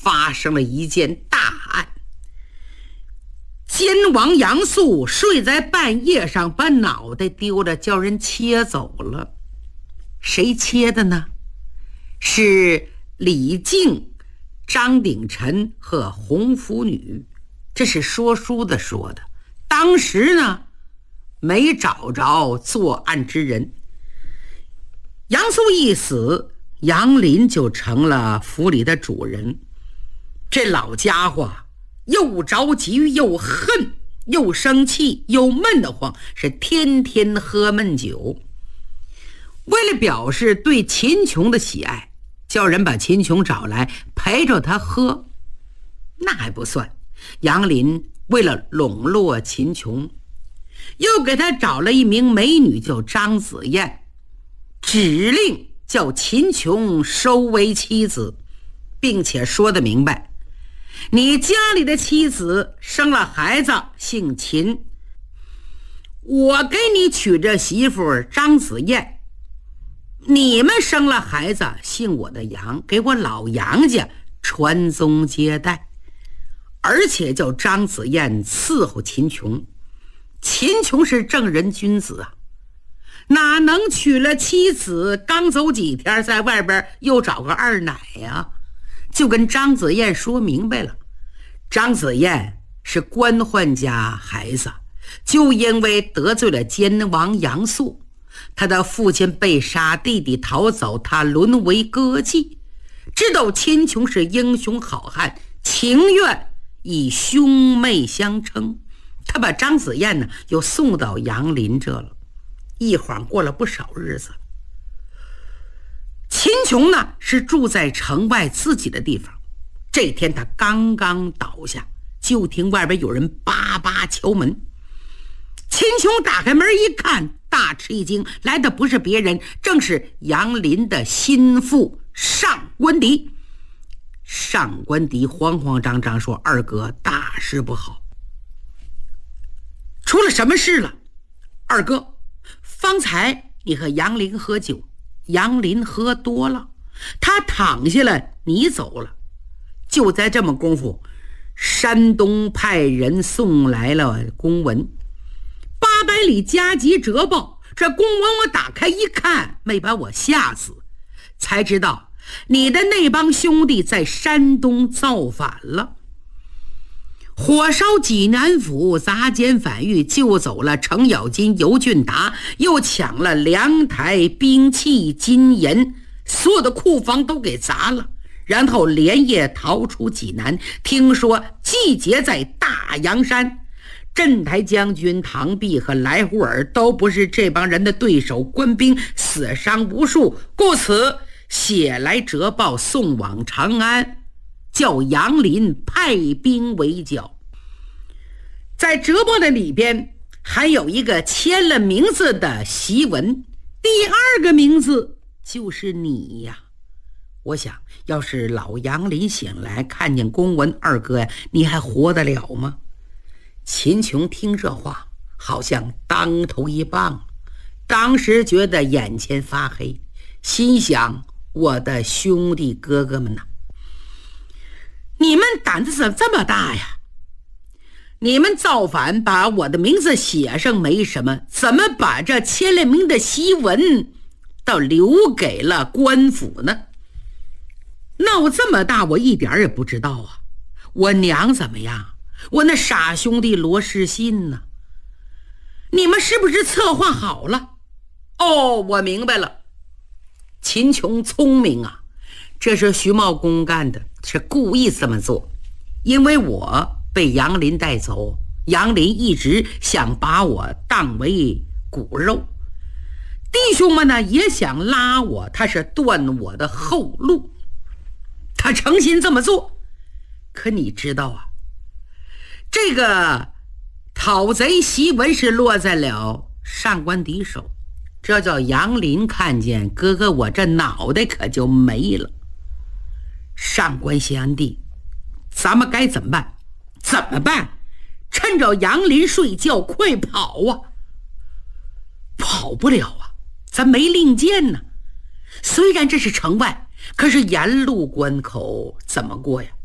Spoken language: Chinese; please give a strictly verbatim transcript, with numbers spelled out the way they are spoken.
发生了一件大案。奸王杨素睡在半夜上，把脑袋丢了，叫人切走了。谁切的呢？是李靖、张鼎臣和红拂女。这是说书的说的。当时呢，没找着作案之人。杨素一死，杨林就成了府里的主人。这老家伙又着急又恨又生气又闷得慌，是天天喝闷酒。为了表示对秦琼的喜爱，叫人把秦琼找来陪着他喝。那还不算，杨林为了笼络秦琼，又给他找了一名美女叫张子燕，指令叫秦琼收为妻子，并且说得明白，你家里的妻子生了孩子姓秦，我给你娶这媳妇张子燕，你们生了孩子姓我的杨，给我老杨家传宗接代，而且叫张子燕伺候秦琼。秦琼是正人君子啊，哪能娶了妻子刚走几天在外边又找个二奶呀？就跟张子燕说明白了。张子燕是官宦家孩子，就因为得罪了奸王杨素，他的父亲被杀，弟弟逃走，他沦为歌妓。知道秦琼是英雄好汉，情愿以兄妹相称，他把张子燕呢又送到杨林这了。一晃过了不少日子。秦琼呢是住在城外自己的地方。这天他刚刚倒下，就听外边有人叭叭敲门。秦琼打开门一看，大吃一惊，来的不是别人，正是杨林的心腹上官迪。上官迪慌慌张张说：“二哥，大事不好，出了什么事了？二哥，方才你和杨林喝酒，杨林喝多了，他躺下了，你走了。就在这么功夫，山东派人送来了公文，八百里加急折报。这公文我打开一看，没把我吓死，才知道你的那帮兄弟在山东造反了，火烧济南府，砸监反狱，救走了程咬金、尤俊达，又抢了粮台、兵器、金银，所有的库房都给砸了，然后连夜逃出济南。听说集结在大洋山，镇台将军唐弼和来胡尔都不是这帮人的对手，官兵死伤无数，故此写来折报送往长安，叫杨林派兵围剿。在折报的里边还有一个签了名字的檄文，第二个名字就是你呀。我想要是老杨林醒来看见公文，二哥呀，你还活得了吗？秦琼听这话好像当头一棒，当时觉得眼前发黑，心想我的兄弟哥哥们呐，你们胆子怎么这么大呀？你们造反把我的名字写上没什么，怎么把这签了名的檄文倒留给了官府呢？闹这么大我一点也不知道啊。我娘怎么样？我那傻兄弟罗世信呢？你们是不是策划好了？哦，我明白了。秦琼聪明啊，这是徐茂公干的，是故意这么做。因为我被杨林带走，杨林一直想把我当为骨肉，弟兄们呢也想拉我，他是断我的后路，他诚心这么做。可你知道啊，这个讨贼檄文是落在了上官迪手，这叫杨林看见，哥哥我这脑袋可就没了。上官贤弟，咱们该怎么办？怎么办？趁着杨林睡觉，快跑啊！跑不了啊，咱没令箭呢。虽然这是城外，可是沿路关口怎么过呀？